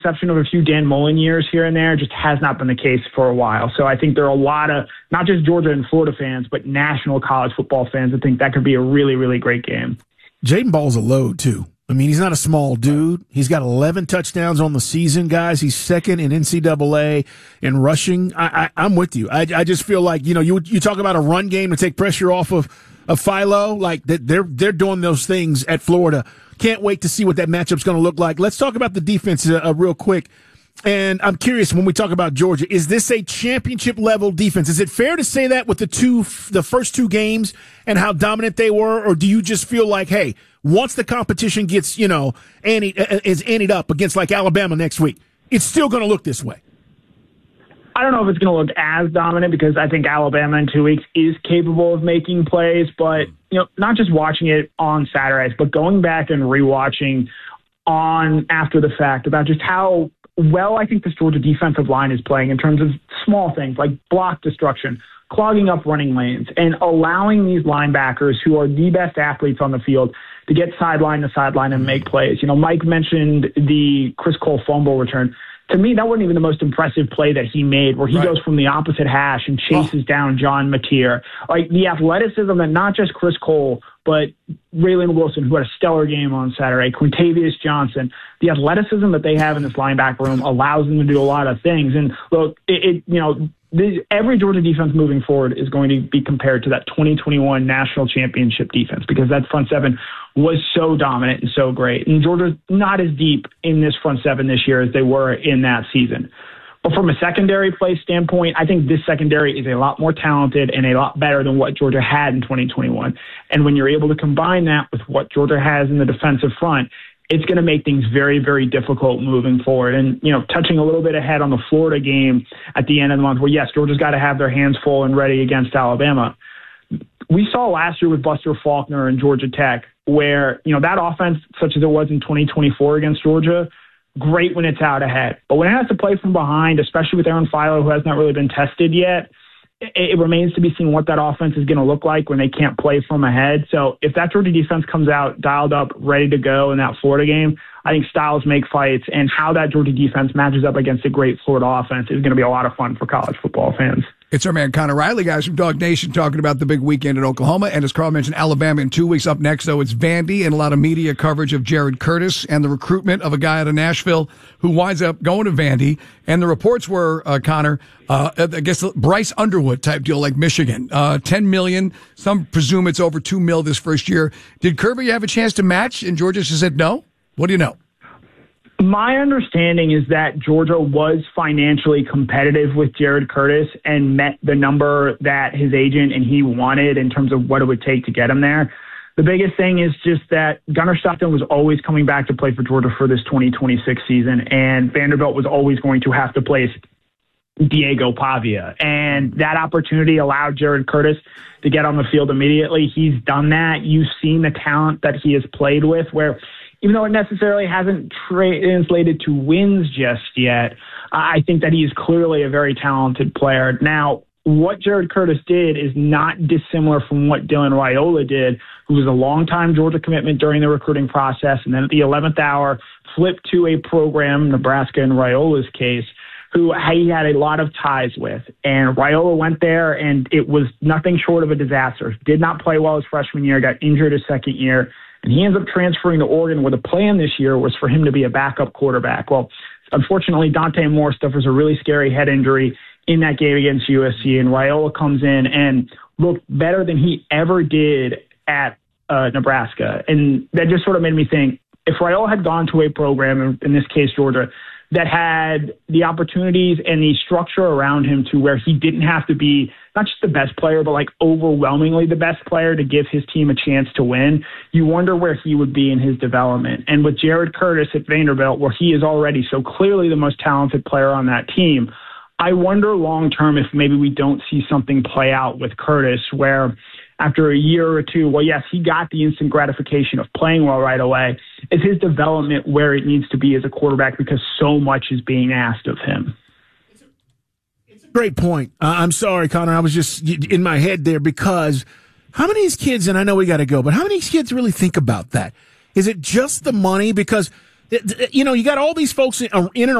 exception of a few Dan Mullen years here and there, just has not been the case for a while. So I think there are a lot of, not just Georgia and Florida fans, but national college football fans that think that could be a really, really great game. Jaden Ball's a load, too. I mean, he's not a small dude. He's got 11 touchdowns on the season, guys. He's second in NCAA in rushing. I'm with you. I just feel like, you talk about a run game to take pressure off of Philo, like they're doing those things at Florida. Can't wait to see what that matchup's going to look like. Let's talk about the defense real quick. And I'm curious, when we talk about Georgia, is this a championship-level defense? Is it fair to say that with the first two games and how dominant they were, or do you just feel like, hey, once the competition gets, is anteed up against like Alabama next week, it's still going to look this way? I don't know if it's going to look as dominant because I think Alabama in 2 weeks is capable of making plays, but not just watching it on Saturdays, but going back and rewatching on after the fact about just how well I think this Georgia defensive line is playing in terms of small things like block destruction, clogging up running lanes, and allowing these linebackers who are the best athletes on the field to get sideline to sideline and make plays. Mike mentioned the Chris Cole fumble return. To me, that wasn't even the most impressive play that he made, where he goes from the opposite hash and chases down John Mateer. Like the athleticism that not just Chris Cole, but Raylan Wilson, who had a stellar game on Saturday, Quintavious Johnson, the athleticism that they have in this linebacker room allows them to do a lot of things. And look, every Georgia defense moving forward is going to be compared to that 2021 national championship defense because that front seven was so dominant and so great. And Georgia's not as deep in this front seven this year as they were in that season. But from a secondary play standpoint, I think this secondary is a lot more talented and a lot better than what Georgia had in 2021. And when you're able to combine that with what Georgia has in the defensive front, it's going to make things very, very difficult moving forward. And, touching a little bit ahead on the Florida game at the end of the month where, yes, Georgia's got to have their hands full and ready against Alabama. We saw last year with Buster Faulkner and Georgia Tech where, that offense, such as it was in 2024 against Georgia, great when it's out ahead. But when it has to play from behind, especially with Aaron Philo, who has not really been tested yet, it remains to be seen what that offense is going to look like when they can't play from ahead. So if that Georgia defense comes out dialed up, ready to go in that Florida game, I think styles make fights, and how that Georgia defense matches up against a great Florida offense is going to be a lot of fun for college football fans. It's our man Connor Riley, guys from Dog Nation, talking about the big weekend in Oklahoma. And as Carl mentioned, Alabama in 2 weeks. Up next, though, it's Vandy and a lot of media coverage of Jared Curtis and the recruitment of a guy out of Nashville who winds up going to Vandy. And the reports were, Connor, I guess Bryce Underwood type deal like Michigan. $10 million. Some presume it's over $2 million this first year. Did Kirby have a chance to match? And Georgia just said no? What do you know? My understanding is that Georgia was financially competitive with Jared Curtis and met the number that his agent and he wanted in terms of what it would take to get him there. The biggest thing is just that Gunnar Stockton was always coming back to play for Georgia for this 2026 season, and Vanderbilt was always going to have to place Diego Pavia. And that opportunity allowed Jared Curtis to get on the field immediately. He's done that. You've seen the talent that he has played with, where even though it necessarily hasn't translated to wins just yet, I think that he is clearly a very talented player. Now, what Jared Curtis did is not dissimilar from what Dylan Raiola did, who was a longtime Georgia commitment during the recruiting process, and then at the 11th hour flipped to a program, Nebraska in Raiola's case, who he had a lot of ties with. And Raiola went there, and it was nothing short of a disaster. Did not play well his freshman year, got injured his second year, and he ends up transferring to Oregon, where the plan this year was for him to be a backup quarterback. Well, unfortunately, Dante Moore suffers a really scary head injury in that game against USC, and Raiola comes in and looked better than he ever did at Nebraska. And that just sort of made me think, if Raiola had gone to a program, in this case Georgia, that had the opportunities and the structure around him to where he didn't have to be not just the best player, but like overwhelmingly the best player to give his team a chance to win, you wonder where he would be in his development. And with Jared Curtis at Vanderbilt, where he is already so clearly the most talented player on that team, I wonder long-term if maybe we don't see something play out with Curtis where after a year or two, well, yes, he got the instant gratification of playing well right away. Is his development where it needs to be as a quarterback because so much is being asked of him? It's a great point. I'm sorry, Connor. I was just in my head there because how many of these kids, and I know we got to go, but how many of these kids really think about that? Is it just the money? Because You know, you got all these folks in and